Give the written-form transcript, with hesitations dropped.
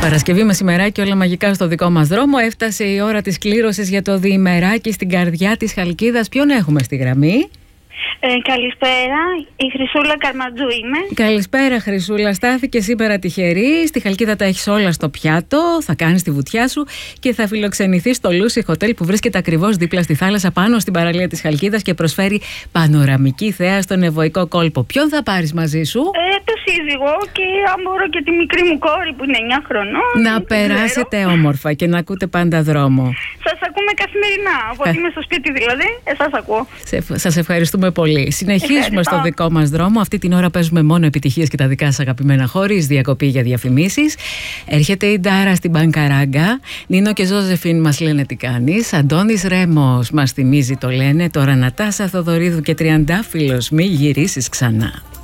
Παρασκευή μεσημεράκι, όλα μαγικά στο δικό μας δρόμο. Έφτασε η ώρα της κλήρωσης για το διημεράκι στην καρδιά της Χαλκίδας. Ποιον έχουμε στη γραμμή? Καλησπέρα, η Χρυσούλα Καρματζού είμαι. Καλησπέρα Χρυσούλα, στάθηκε σήμερα τυχερή. Στη Χαλκίδα τα έχεις όλα στο πιάτο. Θα κάνεις τη βουτιά σου και θα φιλοξενηθείς στο Lucy Hotel που βρίσκεται ακριβώς δίπλα στη θάλασσα, πάνω στην παραλία της Χαλκίδας και προσφέρει πανοραμική θέα στον Ευωικό κόλπο. Ποιον θα πάρεις μαζί σου? Το σύζυγο και αν μπορώ και τη μικρή μου κόρη που είναι 9 χρονών. Να περάσετε όμορφα και να ακούτε πάντα δρόμο. Σας ακούμε καθημερινά, από ότι είμαι στο σπίτι δηλαδή, σας ακούω. Σας ευχαριστούμε πολύ. Συνεχίζουμε στο δικό μας δρόμο. Αυτή την ώρα παίζουμε μόνο επιτυχίες και τα δικά σας αγαπημένα, χωρίς διακοπή για διαφημίσεις. Έρχεται η Ντάρα στην Πανκαράγκα. Νίνο και Ζώζεφιν μας λένε τι κάνεις. Αντώνης Ρέμος μας θυμίζει το λένε. Τώρα Νατάσα Θοδωρίδου και Τριαντάφυλλος, μη γυρίσεις ξανά.